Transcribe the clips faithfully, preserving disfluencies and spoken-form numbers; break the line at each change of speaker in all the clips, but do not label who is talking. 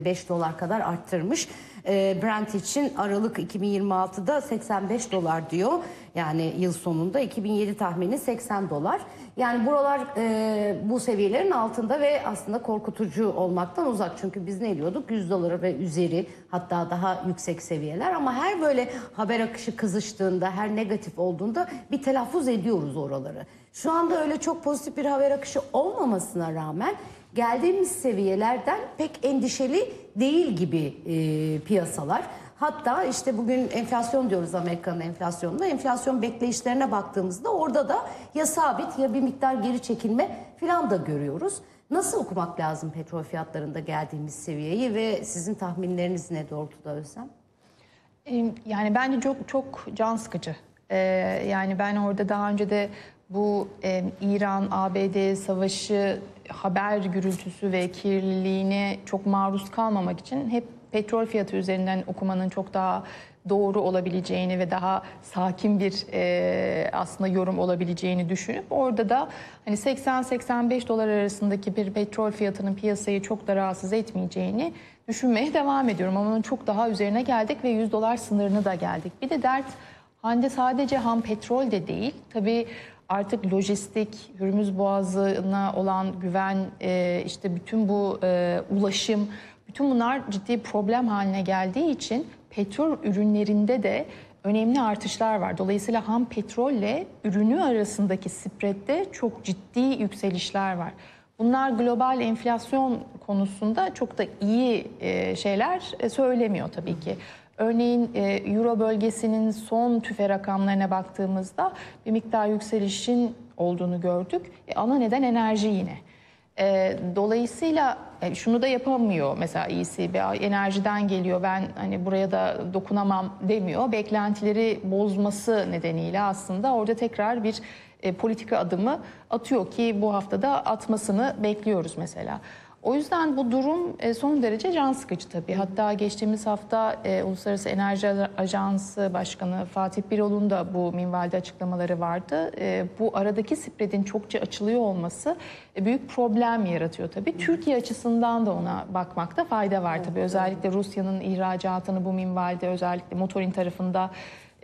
beş dolar kadar arttırmış. Brent için Aralık iki bin yirmi altıda seksen beş dolar diyor. Yani yıl sonunda iki bin yedi tahmini seksen dolar. Yani buralar e, bu seviyelerin altında ve aslında korkutucu olmaktan uzak. Çünkü biz ne diyorduk? yüz dolara ve üzeri, hatta daha yüksek seviyeler. Ama her böyle haber akışı kızıştığında, her negatif olduğunda bir telaffuz ediyoruz oraları. Şu anda öyle çok pozitif bir haber akışı olmamasına rağmen geldiğimiz seviyelerden pek endişeli değil gibi e, piyasalar. Hatta işte bugün enflasyon diyoruz, Amerika'nın enflasyonunda. Enflasyon bekleyişlerine baktığımızda orada da ya sabit ya bir miktar geri çekilme falan da görüyoruz. Nasıl okumak lazım petrol fiyatlarında geldiğimiz seviyeyi ve sizin tahminleriniz ne doğrultuda Özlem?
Yani bence çok çok can sıkıcı. Ee, yani ben orada daha önce de bu e, İran-A B D savaşı haber gürültüsü ve kirliliğine çok maruz kalmamak için hep petrol fiyatı üzerinden okumanın çok daha doğru olabileceğini ve daha sakin bir e, aslında yorum olabileceğini düşünüp orada da hani seksen seksen beş dolar arasındaki bir petrol fiyatının piyasayı çok da rahatsız etmeyeceğini düşünmeye devam ediyorum. Ama onun çok daha üzerine geldik ve yüz dolar sınırını da geldik. Bir de dert Hande sadece ham petrol de değil. Tabii artık lojistik, Hürmüz Boğazı'na olan güven, e, işte bütün bu e, ulaşım, bütün bunlar ciddi problem haline geldiği için petrol ürünlerinde de önemli artışlar var. Dolayısıyla ham petrolle ürünü arasındaki spreadde çok ciddi yükselişler var. Bunlar global enflasyon konusunda çok da iyi şeyler söylemiyor tabii ki. Örneğin Euro bölgesinin son tüfe rakamlarına baktığımızda bir miktar yükselişin olduğunu gördük. E, ana neden enerji yine. E, dolayısıyla e, şunu da yapamıyor mesela E C B, enerjiden geliyor, ben hani buraya da dokunamam demiyor. Beklentileri bozması nedeniyle aslında orada tekrar bir e, politika adımı atıyor ki bu haftada atmasını bekliyoruz mesela. O yüzden bu durum e, son derece can sıkıcı tabii. Hatta geçtiğimiz hafta e, Uluslararası Enerji Ajansı Başkanı Fatih Birol'un da bu minvalde açıklamaları vardı. E, bu aradaki spreadin çokça açılıyor olması e, büyük problem yaratıyor tabii. Türkiye açısından da ona bakmakta fayda var tabii. Özellikle Rusya'nın ihracatını bu minvalde, özellikle motorin tarafında,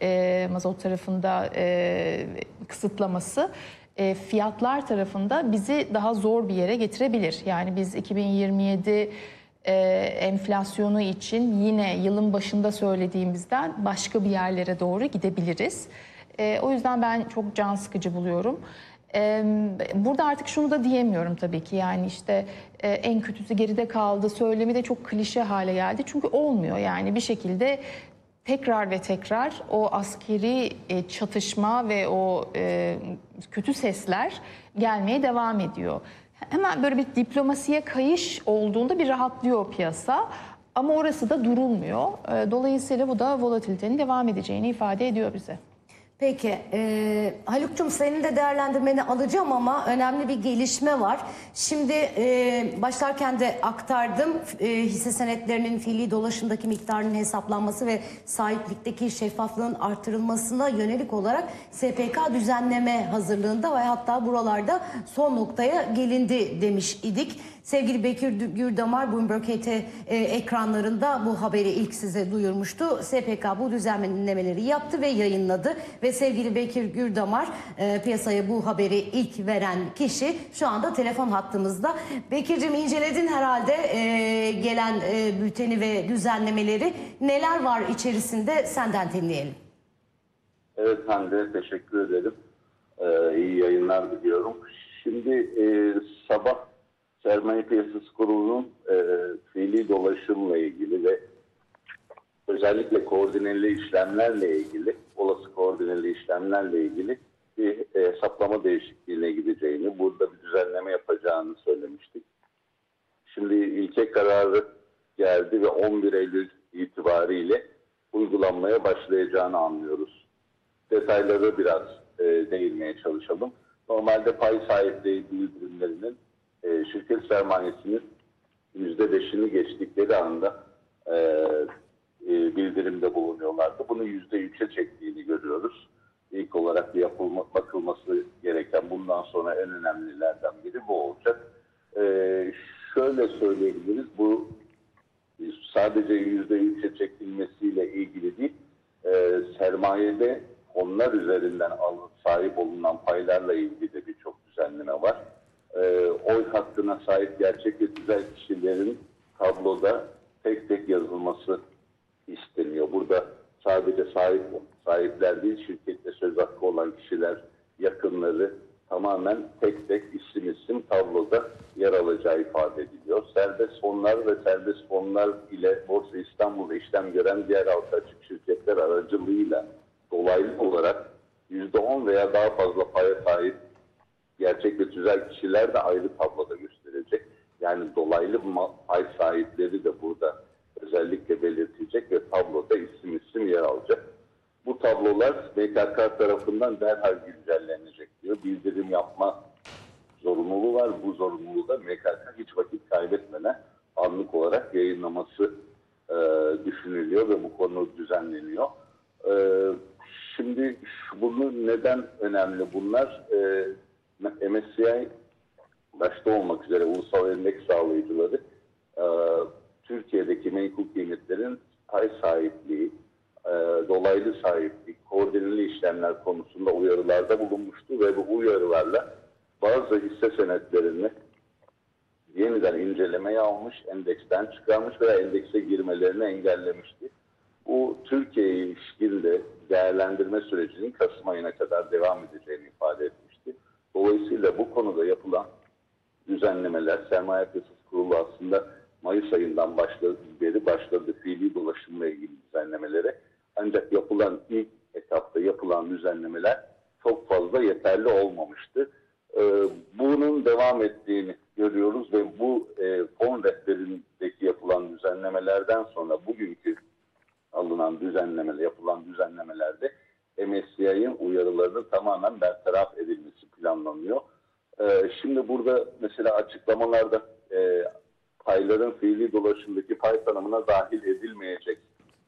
e, mazot tarafında e, kısıtlaması E, fiyatlar tarafında bizi daha zor bir yere getirebilir. Yani biz iki bin yirmi yedi e, enflasyonu için yine yılın başında söylediğimizden başka bir yerlere doğru gidebiliriz. E, o yüzden ben çok can sıkıcı buluyorum. E, burada artık şunu da diyemiyorum tabii ki, yani işte e, en kötüsü geride kaldı söylemi de çok klişe hale geldi. Çünkü olmuyor, yani bir şekilde tekrar ve tekrar o askeri çatışma ve o kötü sesler gelmeye devam ediyor. Hemen böyle bir diplomasiye kayış olduğunda bir rahatlıyor piyasa. Ama orası da durulmuyor. Dolayısıyla bu da volatilitenin devam edeceğini ifade ediyor bize.
Peki e, Haluk'cum, senin de değerlendirmeni alacağım ama önemli bir gelişme var. Şimdi e, başlarken de aktardım, e, hisse senetlerinin fiili dolaşımdaki miktarının hesaplanması ve sahiplikteki şeffaflığın artırılmasına yönelik olarak S P K düzenleme hazırlığında ve hatta buralarda son noktaya gelindi demiş idik. Sevgili Bekir Gürdamar Bloomberg H T e, ekranlarında bu haberi ilk size duyurmuştu. S P K bu düzenlemeleri yaptı ve yayınladı. Ve sevgili Bekir Gürdamar, e, piyasaya bu haberi ilk veren kişi, şu anda telefon hattımızda. Bekir'cim, inceledin herhalde e, gelen e, bülteni ve düzenlemeleri. Neler var içerisinde, senden dinleyelim.
Evet Hande, teşekkür ederim. Ee, iyi yayınlar diliyorum. Şimdi e, sabah Sermaye Piyasası Kurulu'nun e, fiili dolaşımla ilgili ve özellikle koordineli işlemlerle ilgili, olası koordineli işlemlerle ilgili bir e, hesaplama değişikliğine gideceğini, burada bir düzenleme yapacağını söylemiştik. Şimdi ilke kararı geldi ve on bir Eylül itibariyle uygulanmaya başlayacağını anlıyoruz. Detayları biraz e, değinmeye çalışalım. Normalde pay sahipleri bildirimlerinin e, şirket sermayesinin yüzde beşini geçtikleri anda e, e, bildirimde bulunuyorlardı. Bunu yüzde üçe çektiğini görüyoruz. İlk olarak yapılma, bakılması gereken, bundan sonra en önemlilerden biri bu olacak. E, şöyle söyleyebiliriz, bu sadece yüzde üçe çekilmesiyle ilgili değil, e, sermayede onlar üzerinden alınıp sahip olunan paylarla ilgili de birçok düzenleme var. E, oy hakkına sahip gerçek ve tüzel kişilerin tabloda tek tek yazılması isteniyor. Burada sadece sahip sahipler değil, şirkette söz hakkı olan kişiler, yakınları tamamen tek tek isim isim tabloda yer alacağı ifade ediliyor. Serbest fonlar ve serbest fonlar ile Borsa İstanbul'da işlem gören diğer halka açık şirketler aracılığıyla dolaylı olarak yüzde on veya daha fazla paya sahip gerçek ve tüzel kişiler de ayrı tabloda gösterecek. Yani dolaylı pay sahipleri de burada özellikle belirtilecek ve tabloda isim isim yer alacak. Bu tablolar M K K tarafından derhal güncellenecek diyor. Bildirim yapma zorunluluğu var. Bu zorunluluğu da M K K hiç vakit kaybetmeden anlık olarak yayınlaması e, düşünülüyor ve bu konu düzenleniyor. E, şimdi bunu neden önemli bunlar? E, M S C I başta olmak üzere ulusal endeks sağlayıcıları e, Türkiye'deki menkul kıymetlerin pay sahipliği, e, dolaylı sahiplik, koordineli işlemler konusunda uyarılarda bulunmuştu ve bu uyarılarla bazı hisse senetlerini yeniden incelemeye almış, endeksten çıkarmış veya endekse girmelerini engellemişti. Bu Türkiye'ye ilişkin de değerlendirme sürecinin Kasım ayına kadar devam edeceğini ifade etmişti. Dolayısıyla bu konuda yapılan düzenlemeler, Sermaye Piyasası Kurulu aslında Mayıs ayından başladı, beri başladı fiili dolaşımla ilgili düzenlemelere. Ancak yapılan ilk etapta yapılan düzenlemeler çok fazla yeterli olmamıştı. Ee, bunun devam ettiğini görüyoruz ve bu e, fon rehberindeki yapılan düzenlemelerden sonra bugünkü alınan düzenlemeler, yapılan düzenlemelerde M S C I'nin uyarılarının tamamen bertaraf edilmesi planlanıyor. Ee, şimdi burada mesela açıklamalarda e, payların fiili dolaşımdaki pay tanımına dahil edilmeyecek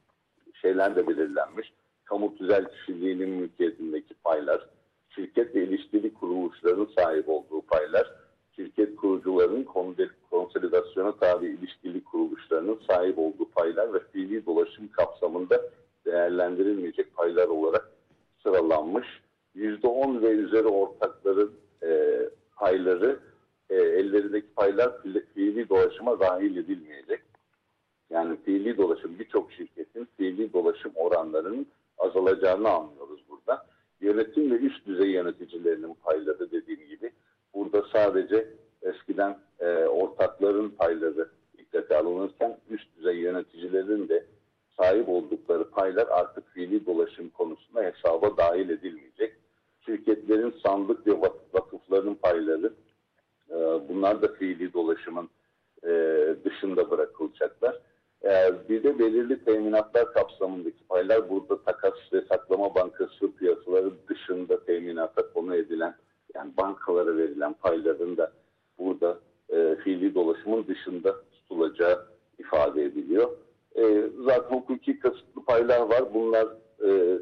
şeyler de belirlenmiş. Kamu tüzel kişiliğinin mülkiyetindeki paylar, şirket ve ilişkili kuruluşların sahip olduğu paylar, şirket kurucularının konsolidasyona tabi ilişkili kuruluşlarının sahip olduğu paylar ve fiili dolaşım kapsamında değerlendirilmeyecek paylar olarak sıralanmış. yüzde on ve üzeri ortakların e, payları, e, ellerindeki paylar fiili dolaşıma dahil edilmeyecek. Yani fiili dolaşım, birçok şirketin fiili dolaşım oranlarının azalacağını anlıyoruz burada. Yönetim ve üst düzey yöneticilerinin payları dediğim gibi burada sadece eskiden e, ortakların payları dikkate alınırken üst düzey yöneticilerin de sahip oldukları paylar artık fiili dolaşım konusunda hesaba dahil edilmeyecek. Şirketlerin sandık ve vakıflarının payları e, bunlar da fiili dolaşımın e, dışında bırakılacaklar. E, bir de belirli teminatlar kapsamındaki paylar burada takas ve saklama bankası piyasaları dışında teminata konu edilen yani bankalara verilen payların da burada e, fiili dolaşımın dışında tutulacağı ifade ediliyor. E, zaten hukuki kasıtlı paylar var. Bunlar e,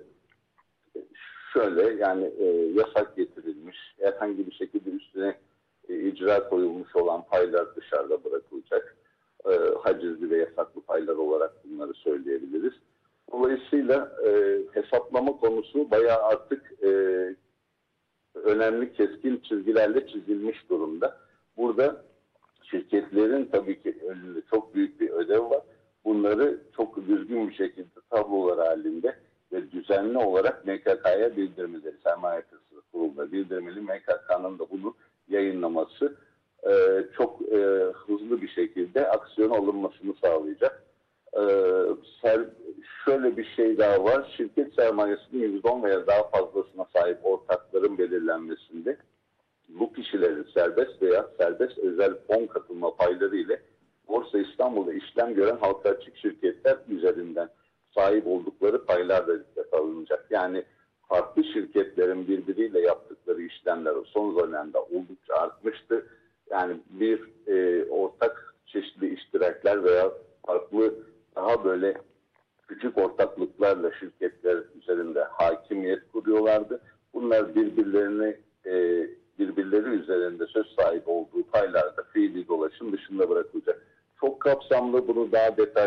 şöyle yani e, yasak getirilmiş, herhangi bir şekilde üstüne e, icra koyulmuş olan paylar dışarıda bırakılacak. E, hacizli ve yasaklı paylar olarak bunları söyleyebiliriz. Dolayısıyla e, hesaplama konusu bayağı artık e, önemli keskin çizgilerle çizilmiş durumda. Burada şirketlerin tabii ki önünde çok büyük bir ödev var. Bunları çok düzgün bir şekilde tablolar halinde ve düzenli olarak M K K'ya bildirmeleri, Sermaye Piyasası Kurulu'na bildirmeli. M K K'nın da bunu yayınlaması e, çok e, hızlı bir şekilde aksiyon alınmasını sağlayacak. E, ser, şöyle bir şey daha var. Şirket sermayesinin yüzde on veya daha fazlasına sahip ortakların belirlenmesinde bu kişilerin serbest veya serbest özel fon katılma payları ile Borsa İstanbul'da işlem gören halka açık şirketler üzerinden sahip oldukları paylar da dikkate alınacak. Yani farklı şirketlerin birbiriyle yaptıkları işlemler son dönemde oldukça artmıştı. Yani bir e, ortak çeşitli iştirakler veya farklı daha böyle küçük ortaklıklarla şirketler üzerinde hakimiyet kuruyorlardı. Bunlar birbirlerini e, birbirleri üzerinde söz sahibi olduğu paylarda fiili dolaşım dışında bırakılacak. Çok kapsamlı, bunu daha detaylı